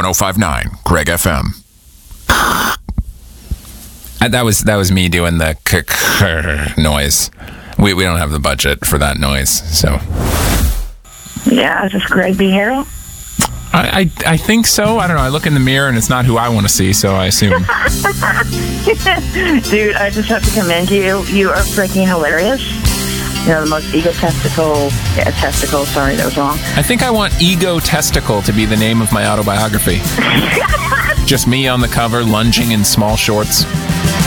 1059 Greg FM. That was me doing the noise. We don't have the budget for that noise, so. Yeah, is this Greg B. Harrell? I think so. I don't know. I look in the mirror and it's not who I want to see, so I assume. Dude, I just have to commend you. You are freaking hilarious. You know, the most egotistical... testicle, sorry, that was wrong. I think I want Ego Testicle to be the name of my autobiography. Just me on the cover, lunging in small shorts.